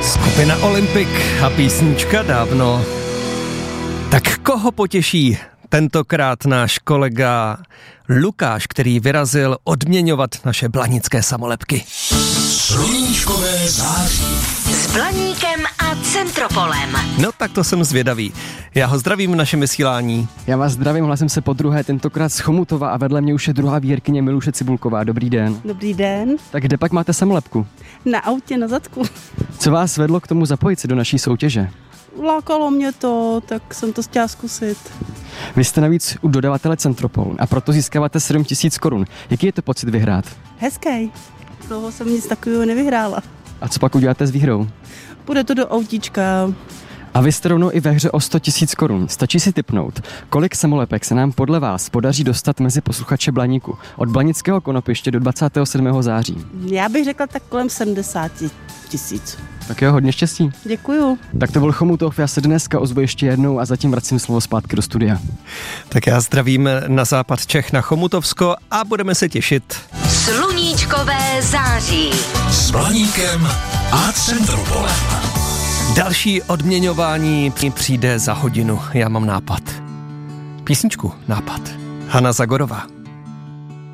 Skupina Olympik a písnička Dávno. Tak koho potěší tentokrát náš kolega Lukáš, který vyrazil odměňovat naše blanické samolepky? Sluníčkové září. S Blaníkem a Centropolem. No tak to jsem zvědavý. Já ho zdravím v našem vysílání. Já vás zdravím, hlasím se podruhé, tentokrát z Chomutova a vedle mě už je druhá výherkyně Miluše Cibulková. Dobrý den. Dobrý den. Tak kde pak máte samolepku? Na autě, na zadku. Co vás vedlo k tomu zapojit se do naší soutěže? Lákalo mě to, tak jsem to chtěla zkusit. Vy jste navíc u dodavatele Centropol a proto získáváte 7 000 korun. Jaký je to pocit vyhrát? Hezký. Dlouho jsem nic takového nevyhrála. A co pak uděláte s výhrou? Půjde to do autíčka. A vy jste rovnou i ve hře o 100 000 korun. Stačí si tipnout, kolik samolepek se nám podle vás podaří dostat mezi posluchače Blaníku od Blanického Konopiště do 27. září. Já bych řekla tak kolem 70 000. Tak jo, hodně štěstí. Děkuju. Tak to byl Chomutov, já se dneska ozvu ještě jednou a zatím vracím slovo zpátky do studia. Tak já zdravím na západ Čech, na Chomutovsko a budeme se těšit. Sluníčkové září. S Blaníkem a Centropolem. Další odměňování přijde za hodinu. Já mám nápad. Písničku nápad. Hana Zagorová.